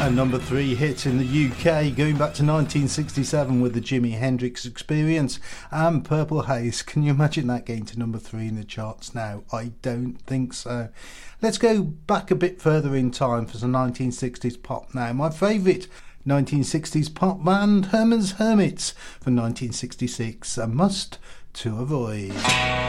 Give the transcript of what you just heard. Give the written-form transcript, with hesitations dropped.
A number 3 hit in the UK, going back to 1967 with the Jimi Hendrix Experience and Purple Haze. Can you imagine that getting to number 3 in the charts now? I don't think so. Let's go back a bit further in time for some 1960s pop now. My favourite 1960s pop band, Herman's Hermits, from 1966, A Must to Avoid.